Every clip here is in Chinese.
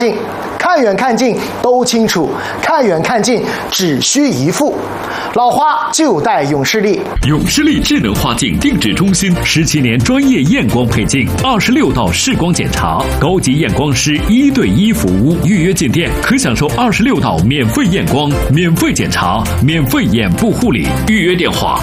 看远看近都清楚，看远看近只需一副。老花就带永视力。 永视力智能花镜定制中心17年专业验光配镜，26道视光检查，高级验光师1对1服务。预约进店可享受26道免费验光、免费检查、免费眼部护理。预约电话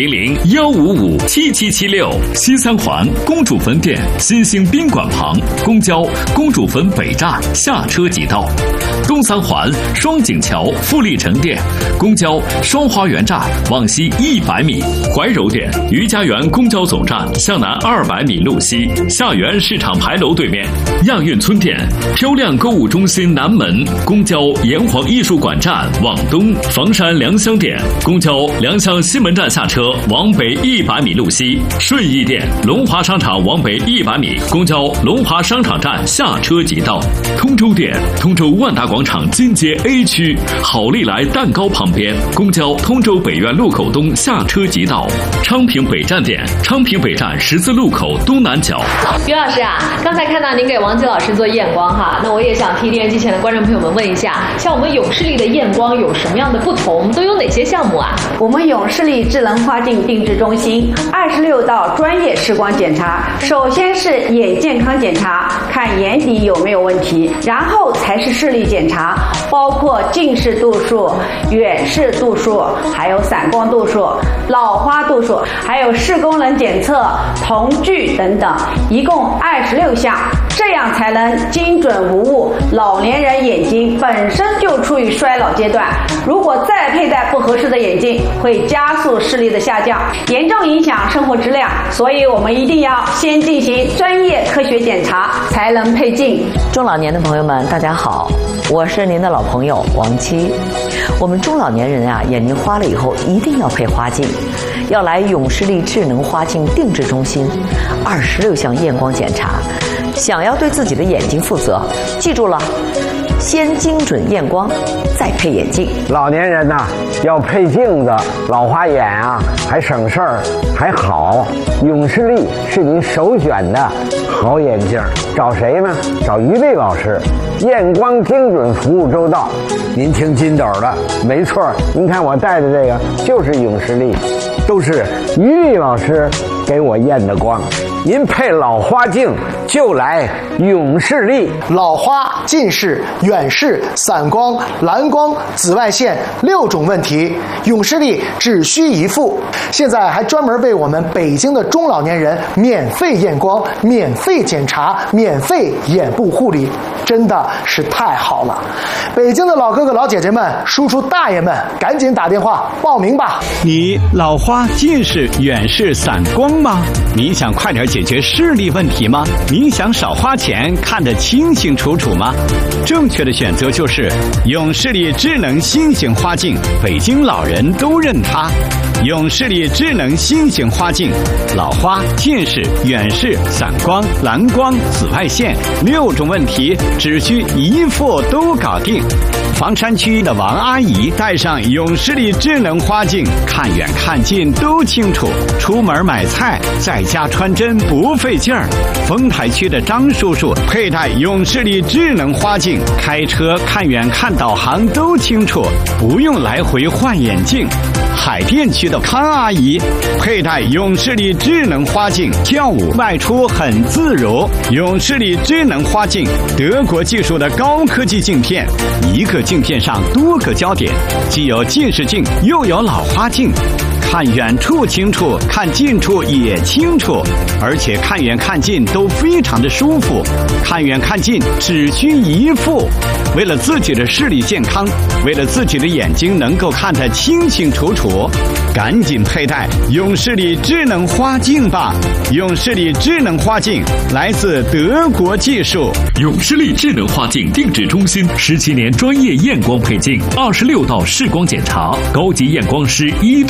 400-155-7776。西三环公主坟店新兴宾馆旁，公交公主坟北站下车即到。东三环双井桥富力城店，公交双花园站往西100米。怀柔店余家园公交总站向南200米路西，下园市场牌楼对面。亚运村店漂亮购物中心南门，公交炎黄艺术馆站往东。房山良乡店公交良乡西门站下车往北100米路西。顺义店龙华商场往北100米，公交龙华商场站下车即到。通州店通州万达广场金街 A 区好利来蛋糕旁边，公交通州北苑路口东下车即到。昌平北站店昌平北站十字路口东南角。 于老师啊，刚才看到您给王吉老师做验光哈，那我也想替电视机前的观众朋友们问一下，像我们永视力的验光有什么样的不同，都有哪些项目啊？ 我们永视力智能花镜定制中心26道专业视光检查，首先是眼健康检查，看眼底有没有问题，然后才是视力检查，包括近视度数、远视度数，还有散光度数、老花度数，还有视功能检测、瞳距等等，一共26项，这样才能精准无误。老年人眼睛本身就处于衰老阶段，如果再佩戴不合适的眼镜，会加速视力的下降，严重影响生活质量。所以我们一定要先进行专业科学检查，才能配镜。 中老年的朋友们，大家好，我是您的老朋友王七。我们中老年人啊，眼睛花了以后一定要配花镜，要来永视力智能花镜定制中心，26项验光检查。想要对自己的眼睛负责，记住了，先精准验光，再配眼镜。 老年人呐，要配镜子，老花眼啊，还省事儿，还好。永视力是您首选的好眼镜，找谁呢？找于丽老师，验光精准，服务周到。您听金斗的，没错，您看我戴的这个就是永视力，都是于丽老师给我验的光。您配老花镜就来永视力。 老花、近视、远视、散光、蓝光、紫外线6种问题，永视力只需一副。现在还专门为我们北京的中老年人免费验光、免费检查、免费眼部护理，真的是太好了。北京的老哥哥老姐姐们、叔叔大爷们，赶紧打电话报名吧。 你老花、近视、远视、散光吗？你想快点解决视力问题吗？你想少花钱看得清清楚楚吗？正确的选择就是永视力智能新型花镜，北京老人都认它。永视力智能新型花镜，老花、近视、远视、散光、蓝光、紫外线6种问题只需一副都搞定。房山区的王阿姨戴上永视力智能花镜，看远看近都清楚，出门买菜在家穿针不费劲儿。丰台区的张叔叔佩戴永视力智能花镜，开车看远看导航都清楚，不用来回换眼镜。海淀区的康阿姨佩戴永视力智能花镜，跳舞外出很自如。永视力智能花镜，德国技术的高科技镜片，一个镜片上多个焦点，既有近视镜又有老花镜，看远处清楚，看近处也清楚，而且看远看近都非常的舒服。看远看近只需一副。为了自己的视力健康，为了自己的眼睛能够看得清清楚楚，赶紧佩戴永视力智能花镜吧。永视力智能花镜来自德国技术。 永视力智能花镜定制中心17年专业验光配镜，26道视光检查，高级验光师1对1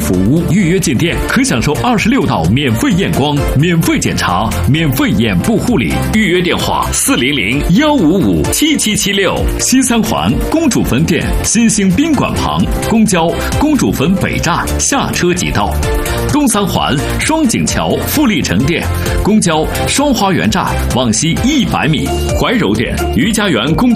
服务。预约进店可享受26道免费验光、免费检查、免费眼部护理。预约电话400-155-7776。西三环公主坟店新兴宾馆旁，公交公主坟北站下车即到。东三环双井桥富力城店，公交双花园站往西100米。怀柔店瑜伽园公